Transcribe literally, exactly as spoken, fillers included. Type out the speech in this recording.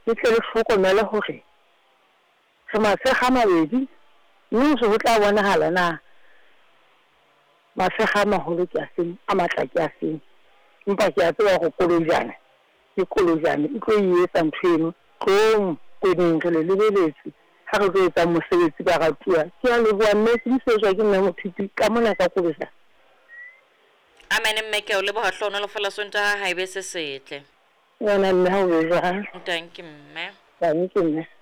le tle le hlokomele hore re masega mabedi mme se ho tla bonahala na masega a maholo ke a feng a matla ke a feng empa ke a tseba go kolojana ke kolojana e tlo e etsa ntho eno tlong kweneng re le lebeletse ha re tlo etsa mosebetsi ba ratuwa ke a leboha mme se disetswa ke nna mothuti ka mona ka kolojana. Amen mme ke o leboha hlono le fela sonta ha ebe se setle. Yona mme ha o jwang. Thank you mme. Thank you mme.